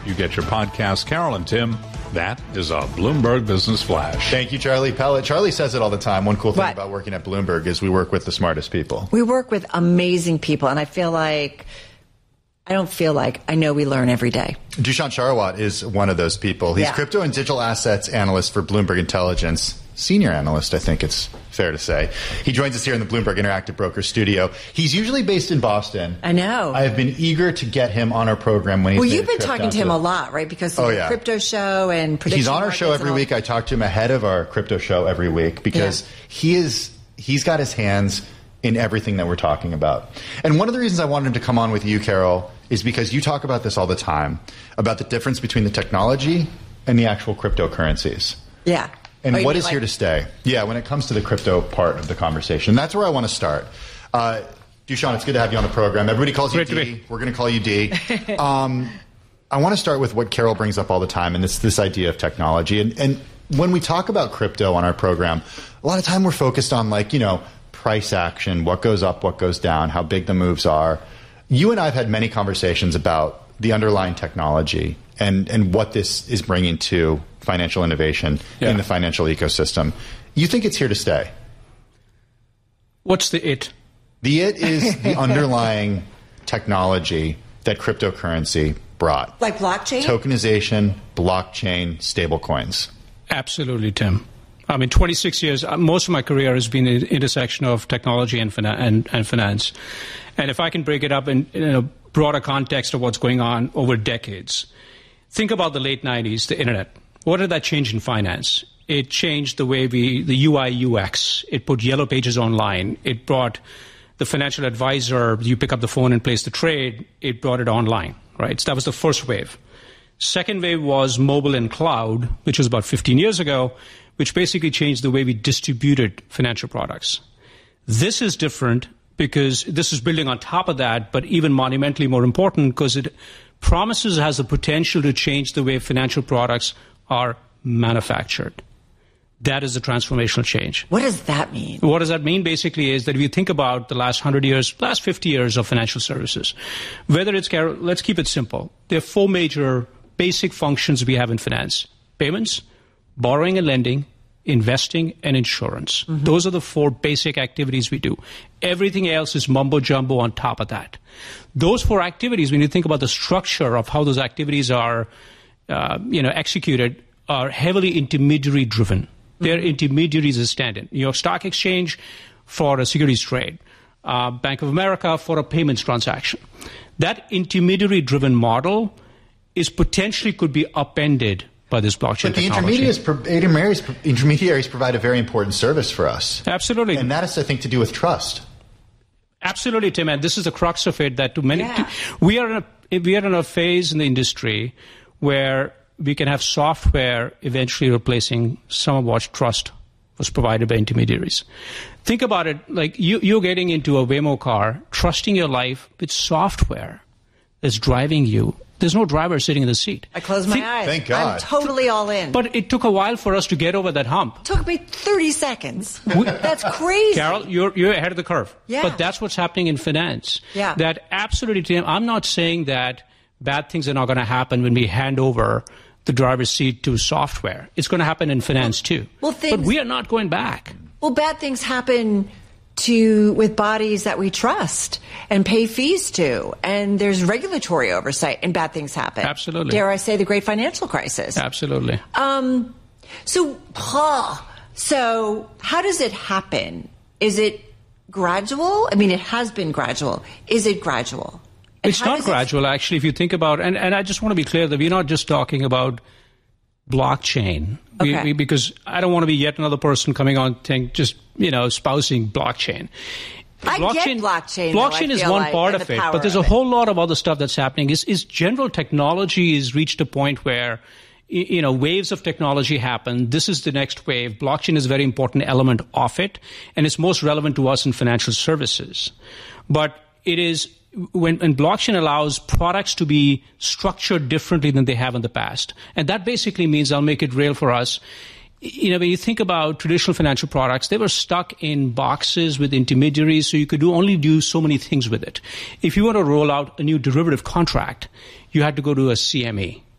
You get your podcast, Carol and Tim. That is a Bloomberg Business Flash. Thank you, Charlie Pellet. Charlie says it all the time. One cool thing What? about working at Bloomberg is we work with the smartest people. We work with amazing people, and I know we learn every day. Dushyant Charawat is one of those people. He's crypto and digital assets analyst for Bloomberg Intelligence. Senior analyst, I think it's fair to say. He joins us here in the Bloomberg Interactive Broker studio. He's usually based in Boston. I know. I have been eager to get him on our program when he's Well, you've been talking to him a lot, right? Because of the crypto show and prediction He's on our show markets every week. I talk to him ahead of our crypto show every week because he's got his hands in everything that we're talking about. And one of the reasons I wanted him to come on with you, Carol, is because you talk about this all the time, about the difference between the technology and the actual cryptocurrencies. Yeah. And what is here to stay? Yeah, when it comes to the crypto part of the conversation. That's where I want to start. Dushyant, it's good to have you on the program. Everybody calls you D. We're going to call you D. I want to start with what Carol brings up all the time, and it's this idea of technology. And when we talk about crypto on our program, a lot of time we're focused on price action, what goes up, what goes down, how big the moves are. You and I have had many conversations about the underlying technology and what this is bringing to financial innovation in the financial ecosystem. You think it's here to stay? What's the it? The it is the underlying technology that cryptocurrency brought. Like blockchain? Tokenization, blockchain, stablecoins. Absolutely, Tim. 26 years, most of my career has been the intersection of technology and finance. And if I can break it up in a broader context of what's going on over decades, think about the late 90s, the internet. What did that change in finance? It changed the way the UI, UX. It put yellow pages online. It brought the financial advisor, you pick up the phone and place the trade. It brought it online, right? So that was the first wave. Second wave was mobile and cloud, which was about 15 years ago, which basically changed the way we distributed financial products. This is different because this is building on top of that, but even monumentally more important because it promises has the potential to change the way financial products are manufactured. That is the transformational change. What does that mean? What does that mean basically is that if you think about the last 100 years, last 50 years of financial services, whether it's, let's keep it simple. There are four major basic functions we have in finance: payments, borrowing and lending, investing, and insurance. Mm-hmm. Those are the four basic activities we do. Everything else is mumbo jumbo on top of that. Those four activities, when you think about the structure of how those activities are executed, are heavily intermediary driven. They're intermediaries that stand in. New York Stock Exchange for a securities trade, Bank of America for a payments transaction. That intermediary driven model is potentially could be upended by this blockchain technology. But the intermediaries provide a very important service for us. Absolutely. And that is, I think, to do with trust. Absolutely, Tim. And this is the crux of it, that to many, we are in a phase in the industry where we can have software eventually replacing some of what trust was provided by intermediaries. Think about it, like you're getting into a Waymo car, trusting your life with software that's driving you. There's no driver sitting in the seat. I close my eyes. Thank God. I'm totally all in. But it took a while for us to get over that hump. It took me 30 seconds. That's crazy. Carol, you're ahead of the curve. Yeah. But that's what's happening in finance. Yeah. That absolutely, Tim, I'm not saying that bad things are not going to happen when we hand over the driver's seat to software. It's going to happen in finance too. But we are not going back. Well, bad things happen with bodies that we trust and pay fees to, and there's regulatory oversight, and bad things happen. Absolutely. Dare I say the great financial crisis? Absolutely. So how does it happen? Is it gradual? I mean, it has been gradual. Is it gradual? And it's not gradual, actually, if you think about it. And I just want to be clear that we're not just talking about blockchain. Okay. Because I don't want to be yet another person coming on espousing blockchain. I get blockchain. Blockchain is one part of it, but there's a whole lot of other stuff that's happening. Is general technology has reached a point where waves of technology happen. This is the next wave. Blockchain is a very important element of it, and it's most relevant to us in financial services. But it is when blockchain allows products to be structured differently than they have in the past. And that basically means, I'll make it real for us, when you think about traditional financial products, they were stuck in boxes with intermediaries, so you could only do so many things with it. If you want to roll out a new derivative contract, you had to go to a CME.